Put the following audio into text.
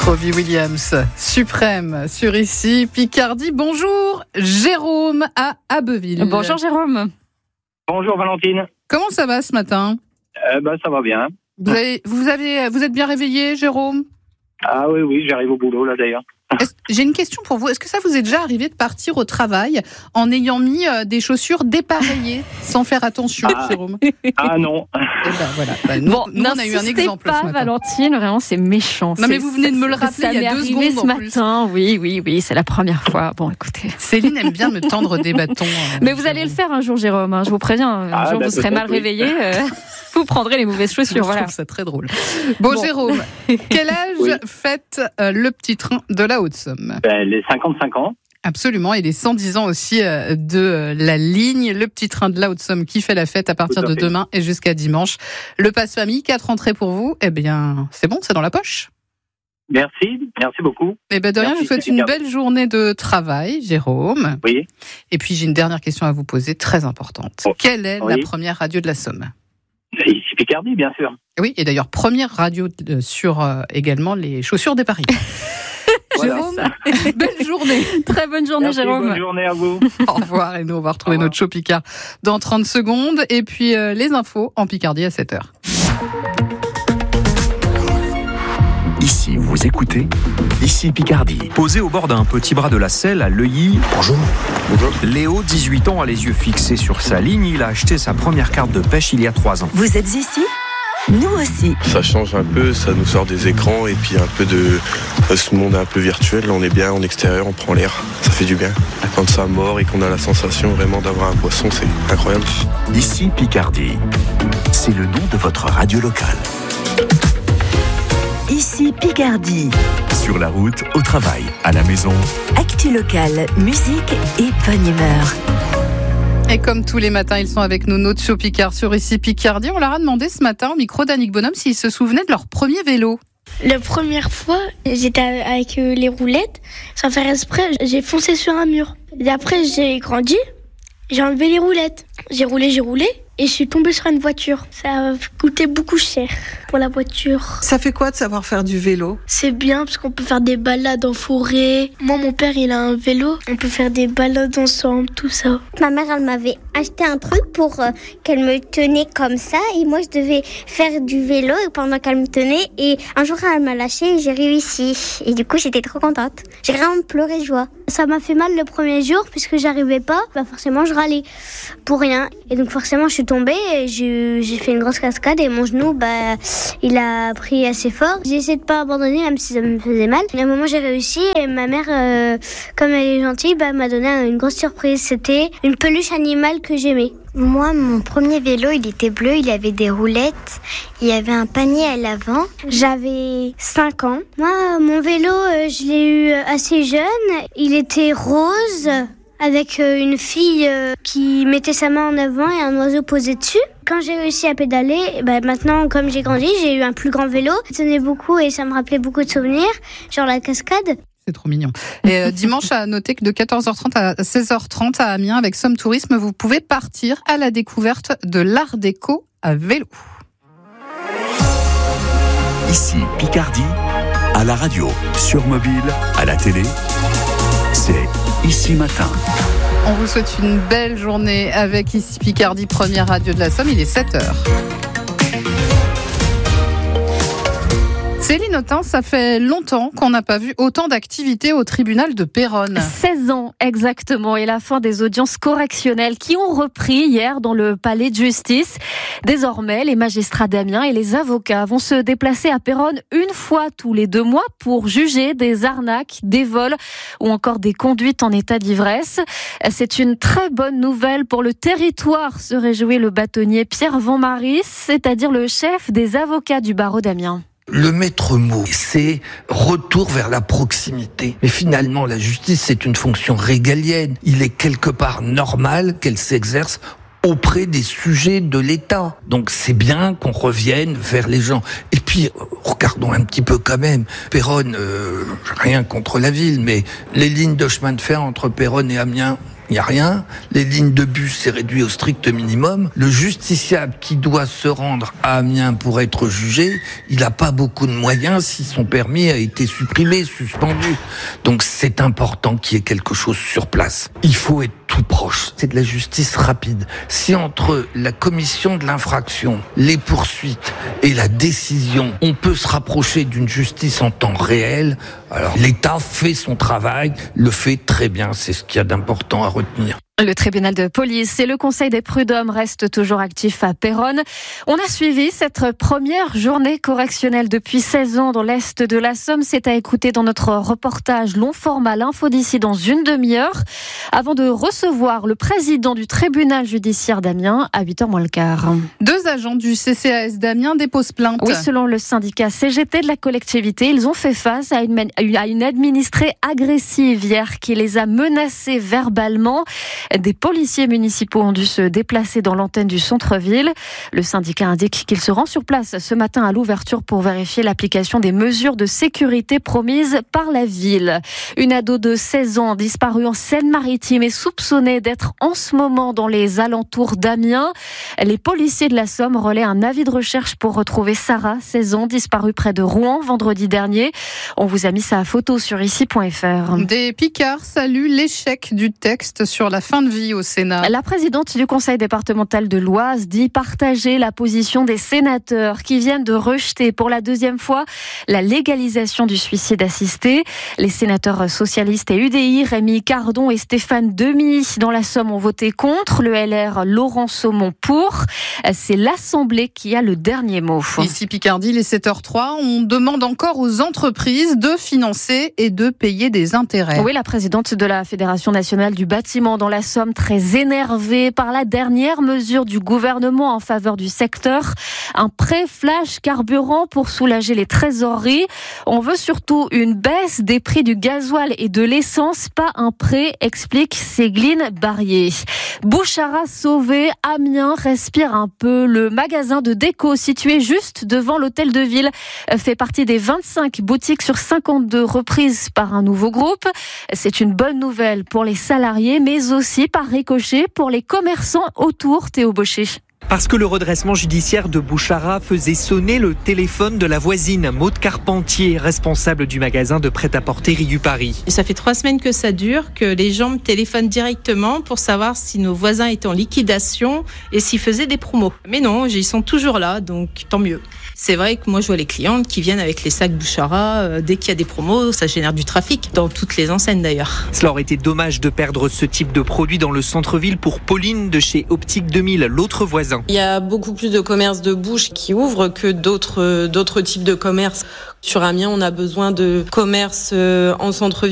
Robbie Williams, suprême sur Ici Picardie. Bonjour Jérôme à Abbeville. Bonjour Jérôme. Bonjour Valentine. Comment ça va ce matin ? Ça va bien. Vous êtes bien réveillé, Jérôme ? Ah oui, j'arrive au boulot là d'ailleurs. J'ai une question pour vous. Est-ce que ça vous est déjà arrivé de partir au travail en ayant mis des chaussures dépareillées sans faire attention, Jérôme ? Ah non. Voilà. Nous, on a eu un exemple pas, ce matin. Valentine, vraiment, c'est méchant. Non, mais vous venez de me le rappeler il y a 2 secondes ce matin. Oui, c'est la première fois. Bon, écoutez. Céline aime bien me tendre des bâtons. Mais vous allez le faire un jour, Jérôme. Je vous préviens. Un jour, vous serez mal réveillé. Vous prendrez les mauvaises chaussures. Je trouve ça très drôle. Bon. Jérôme, quel âge fête le petit train de la Haute-Somme ? Les 55 ans. Absolument, et les 110 ans aussi de la ligne, le petit train de la Haute-Somme qui fait la fête à partir de demain et jusqu'à dimanche. Le passe-famille, 4 entrées pour vous, c'est bon, c'est dans la poche. Merci beaucoup. De rien, je vous souhaite une belle journée de travail, Jérôme. Oui. Et puis j'ai une dernière question à vous poser, très importante. Quelle est la première radio de la Somme ? Ici Picardie, bien sûr. Oui, et d'ailleurs, première radio sur également les chaussures des paris. Jérôme, belle journée. Très bonne journée, merci, Jérôme. Bonne journée à vous. Au revoir, et nous on va retrouver notre show Picard dans 30 secondes. Et puis les infos en Picardie à 7h. Ici, vous écoutez Ici Picardie. Posé au bord d'un petit bras de la Selle à Leuilly. Bonjour. Léo, 18 ans, a les yeux fixés sur sa ligne. Il a acheté sa première carte de pêche il y a 3 ans. Vous êtes ici ? Nous aussi. Ça change un peu, ça nous sort des écrans et puis un peu de ce monde un peu virtuel. On est bien en extérieur, on prend l'air, ça fait du bien. Quand ça mord et qu'on a la sensation vraiment d'avoir un poisson, c'est incroyable. Ici Picardie, c'est le nom de votre radio locale. Ici Picardie. Sur la route, au travail, à la maison. Actu locale, musique et bonne humeur. Et comme tous les matins, ils sont avec nous, notre show Picard sur Ici Picardie. On leur a demandé ce matin au micro d'Annick Bonhomme s'ils se souvenaient de leur premier vélo. La première fois, j'étais avec les roulettes. Sans faire exprès, j'ai foncé sur un mur. Et après, j'ai grandi, j'ai enlevé les roulettes. J'ai roulé et je suis tombée sur une voiture. Ça a coûté beaucoup cher pour la voiture. Ça fait quoi de savoir faire du vélo ? C'est bien parce qu'on peut faire des balades en forêt. Moi, mon père, il a un vélo. On peut faire des balades ensemble, tout ça. Ma mère, elle m'avait acheté un truc pour qu'elle me tenait comme ça. Et moi, je devais faire du vélo pendant qu'elle me tenait. Et un jour, elle m'a lâché et j'ai réussi. Et du coup, j'étais trop contente. J'ai vraiment pleuré de joie. Ça m'a fait mal le premier jour puisque j'arrivais pas. Forcément, je râlais pour rien. Et donc, forcément, je suis tombée et j'ai fait une grosse cascade et mon genou, il a pris assez fort. J'ai essayé de pas abandonner même si ça me faisait mal. Et à un moment, j'ai réussi et ma mère, comme elle est gentille, m'a donné une grosse surprise. C'était une peluche animale que j'aimais. Moi, mon premier vélo, il était bleu, il avait des roulettes, il y avait un panier à l'avant. J'avais 5 ans. Moi, mon vélo, je l'ai eu assez jeune. Il était rose, avec une fille qui mettait sa main en avant et un oiseau posé dessus. Quand j'ai réussi à pédaler, maintenant, comme j'ai grandi, j'ai eu un plus grand vélo. Ça tenait beaucoup et ça me rappelait beaucoup de souvenirs, genre la cascade. C'est trop mignon. Et dimanche, à noter que de 14h30 à 16h30 à Amiens, avec Somme Tourisme, vous pouvez partir à la découverte de l'art déco à vélo. Ici Picardie, à la radio, sur mobile, à la télé, c'est Ici Matin. On vous souhaite une belle journée avec Ici Picardie, première radio de la Somme. Il est 7h. Céline Autain, ça fait longtemps qu'on n'a pas vu autant d'activités au tribunal de Péronne. 16 ans exactement, et la fin des audiences correctionnelles qui ont repris hier dans le palais de justice. Désormais, les magistrats d'Amiens et les avocats vont se déplacer à Péronne une fois tous les 2 mois pour juger des arnaques, des vols ou encore des conduites en état d'ivresse. C'est une très bonne nouvelle pour le territoire, se réjouit le bâtonnier Pierre Vanmaris, c'est-à-dire le chef des avocats du barreau d'Amiens. Le maître mot, c'est retour vers la proximité. Mais finalement, la justice, c'est une fonction régalienne. Il est quelque part normal qu'elle s'exerce auprès des sujets de l'État. Donc c'est bien qu'on revienne vers les gens. Et puis, regardons un petit peu quand même. Péronne, rien contre la ville, mais les lignes de chemin de fer entre Péronne et Amiens, il n'y a rien. Les lignes de bus, c'est réduit au strict minimum. Le justiciable qui doit se rendre à Amiens pour être jugé, il n'a pas beaucoup de moyens si son permis a été supprimé, suspendu. Donc c'est important qu'il y ait quelque chose sur place. Il faut être tout proche. C'est de la justice rapide. Si entre la commission de l'infraction, les poursuites et la décision, on peut se rapprocher d'une justice en temps réel, alors l'État fait son travail, le fait très bien. C'est ce qu'il y a d'important à retenir. Le tribunal de police et le conseil des prud'hommes restent toujours actifs à Péronne. On a suivi cette première journée correctionnelle depuis 16 ans dans l'est de la Somme. C'est à écouter dans notre reportage long format L'Info d'ici dans une demi-heure. Avant de recevoir le président du tribunal judiciaire d'Amiens à 8h moins le quart. 2 agents du CCAS d'Amiens déposent plainte. Oui, selon le syndicat CGT de la collectivité, ils ont fait face à une administrée agressive hier qui les a menacés verbalement. Des policiers municipaux ont dû se déplacer dans l'antenne du centre-ville. Le syndicat indique qu'il se rend sur place ce matin à l'ouverture pour vérifier l'application des mesures de sécurité promises par la ville. Une ado de 16 ans disparue en Seine-Maritime est soupçonnée d'être en ce moment dans les alentours d'Amiens. Les policiers de la Somme relaient un avis de recherche pour retrouver Sarah, 16 ans, disparue près de Rouen vendredi dernier. On vous a mis sa photo sur ici.fr. Des Picards saluent l'échec du texte sur la fin de vie au Sénat. La présidente du conseil départemental de l'Oise dit partager la position des sénateurs qui viennent de rejeter pour la 2e fois la légalisation du suicide assisté. Les sénateurs socialistes et UDI, Rémi Cardon et Stéphane Demy dans la Somme ont voté contre, le LR Laurent Saumon pour. C'est l'Assemblée qui a le dernier mot. Ici Picardie, les 7h03, on demande encore aux entreprises de financer et de payer des intérêts. Oui, la présidente de la Fédération nationale du bâtiment dans la Somme, très énervée par la dernière mesure du gouvernement en faveur du secteur. Un prêt flash carburant pour soulager les trésoreries. On veut surtout une baisse des prix du gasoil et de l'essence, pas un prêt, explique Ségline Barrier. Bouchara sauvé, Amiens respire un peu. Le magasin de déco situé juste devant l'hôtel de ville fait partie des 25 boutiques sur 52 reprises par un nouveau groupe. C'est une bonne nouvelle pour les salariés, mais aussi par ricochet pour les commerçants autour, Théo Baucher. Parce que le redressement judiciaire de Bouchara faisait sonner le téléphone de la voisine, Maude Carpentier, responsable du magasin de prêt-à-porter Riu Paris. Ça fait 3 semaines que ça dure, que les gens me téléphonent directement pour savoir si nos voisins étaient en liquidation et s'ils faisaient des promos. Mais non, ils sont toujours là, donc tant mieux. C'est vrai que moi je vois les clientes qui viennent avec les sacs Bouchara, dès qu'il y a des promos, ça génère du trafic, dans toutes les enseignes d'ailleurs. Cela aurait été dommage de perdre ce type de produit dans le centre-ville pour Pauline de chez Optique 2000, l'autre voisin. Il y a beaucoup plus de commerces de bouche qui ouvrent que d'autres types de commerces. Sur Amiens, on a besoin de commerces en centre-ville.